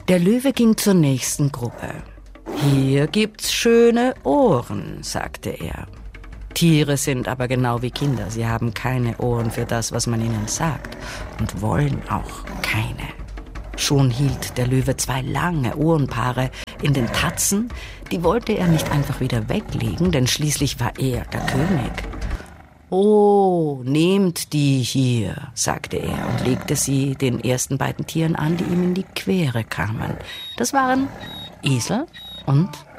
Der Löwe ging zur nächsten Gruppe. »Hier gibt's schöne Ohren«, sagte er. Tiere sind aber genau wie Kinder. Sie haben keine Ohren für das, was man ihnen sagt, und wollen auch keine. Schon hielt der Löwe 2 lange Ohrenpaare in den Tatzen. Die wollte er nicht einfach wieder weglegen, denn schließlich war er der König. »Oh, nehmt die hier«, sagte er und legte sie den ersten beiden Tieren an, die ihm in die Quere kamen. Das waren Esel und